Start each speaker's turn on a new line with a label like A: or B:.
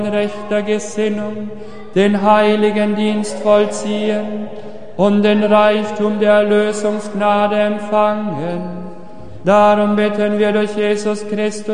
A: rechter Gesinnung den heiligen Dienst vollziehen und den Reichtum der Erlösungsgnade empfangen. Darum bitten wir durch Jesus Christus,